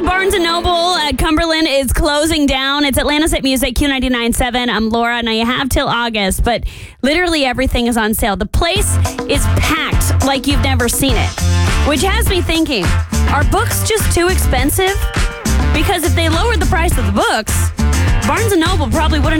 Barnes & Noble at Cumberland is closing down. It's Atlanta's Hit Music, Q99.7. I'm Laura. Now you have till August, but literally everything is on sale. The place is packed like you've never seen it, which has me thinking, are books just too expensive? Because if they lowered the price of the books, Barnes & Noble probably wouldn't